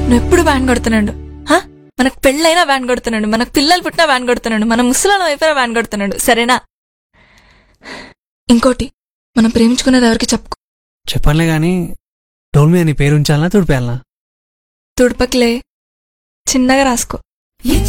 నువ్వు ఎప్పుడు వ్యాన్ కొడుతున్నాడు. మనకు పెళ్ళైనా వ్యాన్ కొడుతున్నాడు, మనకు పిల్లలు పుట్టినా వ్యాన్ కొడుతున్నాడు, మన ముసలాలం అయిపోయినా వ్యాన్ కొడుతున్నాడు. సరేనా? ఇంకోటి, మనం ప్రేమించుకునేది ఎవరికి చెప్పుకో. చెప్పనులే గాని డోల్ మీద నీ పేరు ఉంచాలనా తుడిపేయాలనా? తుడపకిలే, చిన్నగా రాసుకో.